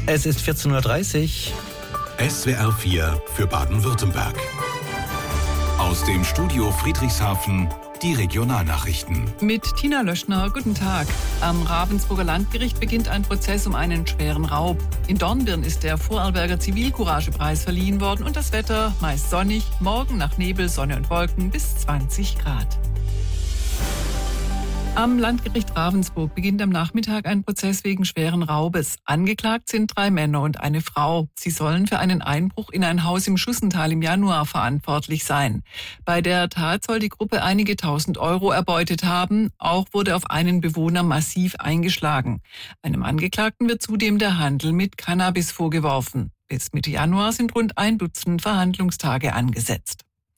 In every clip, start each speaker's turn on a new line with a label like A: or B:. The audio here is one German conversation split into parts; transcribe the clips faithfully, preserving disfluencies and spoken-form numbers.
A: Es ist vierzehn Uhr dreißig.
B: S W R vier für Baden-Württemberg. Aus dem Studio Friedrichshafen die Regionalnachrichten.
C: Mit Tina Löschner, guten Tag. Am Ravensburger Landgericht beginnt ein Prozess um einen schweren Raub. In Dornbirn ist der Vorarlberger Zivilcouragepreis verliehen worden und das Wetter meist sonnig, morgen nach Nebel, Sonne und Wolken bis zwanzig Grad. Am Landgericht Ravensburg beginnt am Nachmittag ein Prozess wegen schweren Raubes. Angeklagt sind drei Männer und eine Frau. Sie sollen für einen Einbruch in ein Haus im Schussental im Januar verantwortlich sein. Bei der Tat soll die Gruppe einige tausend Euro erbeutet haben. Auch wurde auf einen Bewohner massiv eingeschlagen. Einem Angeklagten wird zudem der Handel mit Cannabis vorgeworfen. Bis Mitte Januar sind rund ein Dutzend Verhandlungstage angesetzt.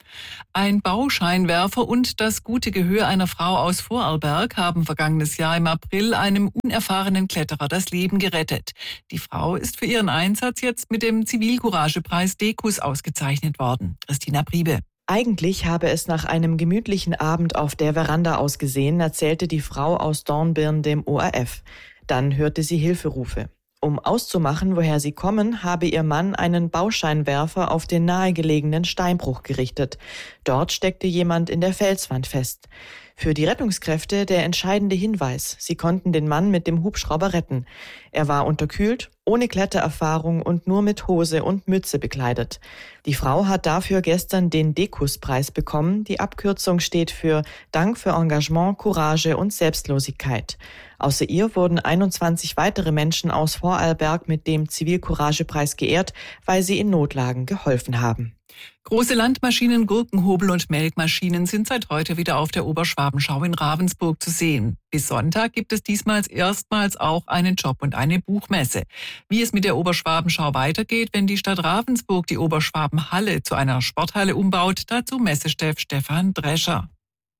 C: Ein Bauscheinwerfer und das gute Gehör einer Frau aus Vorarlberg haben vergangenes Jahr im April einem unerfahrenen Kletterer das Leben gerettet. Die Frau ist für ihren Einsatz jetzt mit dem Zivilcouragepreis Decus ausgezeichnet worden. Christina Priebe.
D: Eigentlich habe es nach einem gemütlichen Abend auf der Veranda ausgesehen, erzählte die Frau aus Dornbirn dem O R F. Dann hörte sie Hilferufe. Um auszumachen, woher sie kommen, habe ihr Mann einen Bauscheinwerfer auf den nahegelegenen Steinbruch gerichtet. Dort steckte jemand in der Felswand fest. Für die Rettungskräfte der entscheidende Hinweis. Sie konnten den Mann mit dem Hubschrauber retten. Er war unterkühlt, ohne Klettererfahrung und nur mit Hose und Mütze bekleidet. Die Frau hat dafür gestern den Decus-Preis bekommen. Die Abkürzung steht für Dank für Engagement, Courage und Selbstlosigkeit. Außer ihr wurden einundzwanzig weitere Menschen aus Vorarlberg mit dem Zivilcouragepreis geehrt, weil sie in Notlagen geholfen haben.
C: Große Landmaschinen, Gurkenhobel und Melkmaschinen sind seit heute wieder auf der Oberschwabenschau in Ravensburg zu sehen. Bis Sonntag gibt es diesmal erstmals auch einen Job und eine Buchmesse. Wie es mit der Oberschwabenschau weitergeht, wenn die Stadt Ravensburg die Oberschwabenhalle zu einer Sporthalle umbaut, dazu Messechef Stefan Drescher.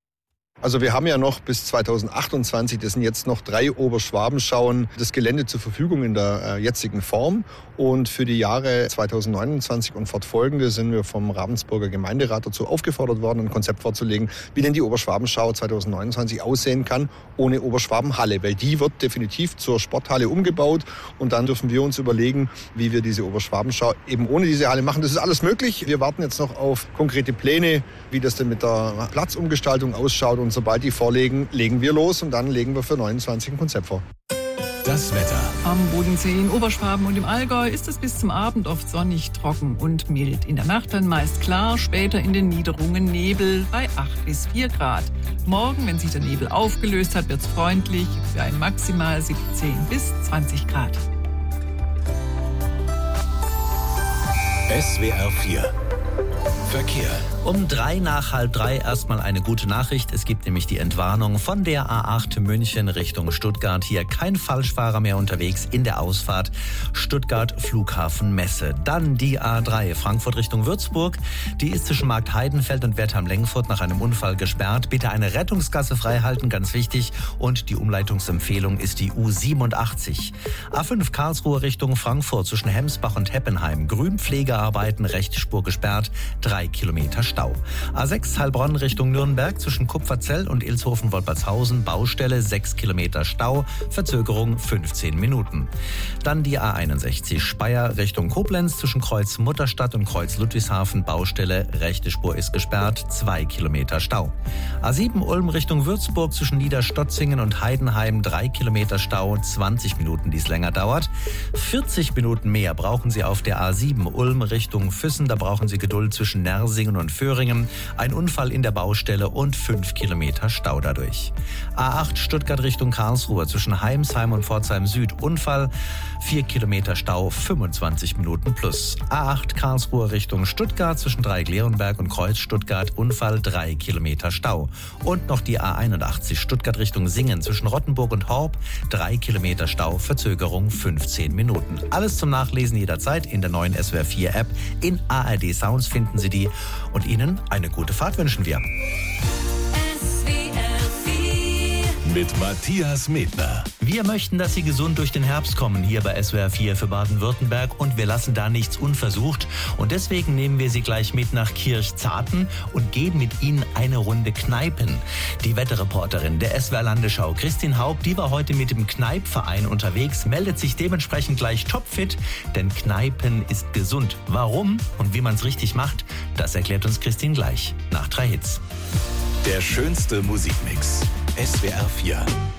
E: Also wir haben ja noch bis zweitausendachtundzwanzig, das sind jetzt noch drei Oberschwabenschauen, das Gelände zur Verfügung in der äh, jetzigen Form. Und für die Jahre zweitausendneunundzwanzig und fortfolgende sind wir vom Ravensburger Gemeinderat dazu aufgefordert worden, ein Konzept vorzulegen, wie denn die Oberschwabenschau zweitausendneunundzwanzig aussehen kann ohne Oberschwabenhalle. Weil die wird definitiv zur Sporthalle umgebaut und dann dürfen wir uns überlegen, wie wir diese Oberschwabenschau eben ohne diese Halle machen. Das ist alles möglich. Wir warten jetzt noch auf konkrete Pläne, wie das denn mit der Platzumgestaltung ausschaut. Und sobald die vorliegen, legen wir los und dann legen wir für neunundzwanzig ein Konzept vor.
B: Das Wetter.
C: Am Bodensee in Oberschwaben und im Allgäu ist es bis zum Abend oft sonnig, trocken und mild. In der Nacht dann meist klar, später in den Niederungen Nebel bei acht bis vier Grad. Morgen, wenn sich der Nebel aufgelöst hat, wird es freundlich für ein maximal siebzehn bis zwanzig Grad.
B: S W R vier Verkehr.
A: Um drei nach halb drei erstmal eine gute Nachricht. Es gibt nämlich die Entwarnung von der A acht München Richtung Stuttgart. Hier kein Falschfahrer mehr unterwegs in der Ausfahrt Stuttgart Flughafen Messe. Dann die A drei Frankfurt Richtung Würzburg. Die ist zwischen Markt Heidenfeld und Wertheim-Lengfurt nach einem Unfall gesperrt. Bitte eine Rettungsgasse freihalten, ganz wichtig. Und die Umleitungsempfehlung ist die U siebenundachtzig. A fünf Karlsruhe Richtung Frankfurt zwischen Hemsbach und Heppenheim. Grünpflegearbeiten, rechte Spur gesperrt, drei Kilometer Stau. A sechs Heilbronn Richtung Nürnberg zwischen Kupferzell und Ilshofen-Wolpertshausen. Baustelle, sechs Kilometer Stau, Verzögerung fünfzehn Minuten. Dann die A einundsechzig Speyer Richtung Koblenz zwischen Kreuz Mutterstadt und Kreuz Ludwigshafen. Baustelle, rechte Spur ist gesperrt, zwei Kilometer Stau. A sieben Ulm Richtung Würzburg zwischen Niederstotzingen und Heidenheim. drei Kilometer Stau, zwanzig Minuten, die es länger dauert. vierzig Minuten mehr brauchen Sie auf der A sieben Ulm Richtung Füssen. Da brauchen Sie Geduld zwischen Nersingen und Föhringen. Ein Unfall in der Baustelle und fünf Kilometer Stau dadurch. A acht Stuttgart Richtung Karlsruhe zwischen Heimsheim und Pforzheim Süd. Unfall, vier Kilometer Stau, fünfundzwanzig Minuten plus. A acht Karlsruhe Richtung Stuttgart zwischen Dreieck-Leonberg und Kreuz Stuttgart. Unfall, drei Kilometer Stau. Und noch die A einundachtzig Stuttgart Richtung Singen zwischen Rottenburg und Horb. drei Kilometer Stau, Verzögerung fünfzehn Minuten. Alles zum Nachlesen jederzeit in der neuen S W R vier App. In A R D Sounds finden Sie die. Und Ihnen eine gute Fahrt wünschen wir.
B: Mit Matthias Medner.
A: Wir möchten, dass Sie gesund durch den Herbst kommen, hier bei S W R vier für Baden-Württemberg, und wir lassen da nichts unversucht. Und deswegen nehmen wir Sie gleich mit nach Kirchzarten und gehen mit Ihnen eine Runde Kneipen. Die Wetterreporterin der S W R-Landesschau, Christine Haupt, die war heute mit dem Kneipverein unterwegs, meldet sich dementsprechend gleich topfit, denn Kneipen ist gesund. Warum und wie man es richtig macht, das erklärt uns Christine gleich nach drei Hits.
B: Der schönste Musikmix. S W R vier.